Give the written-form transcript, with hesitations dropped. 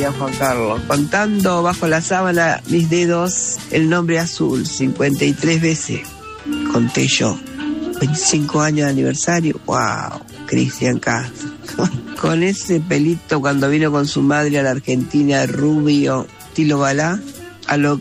diría Juan Carlos. Contando bajo la sábana mis dedos el nombre azul 53 veces. Conté yo. 25 años de aniversario. ¡Wow! Cristian Castro. Con ese pelito cuando vino con su madre a la Argentina, rubio, estilo Balá, a lo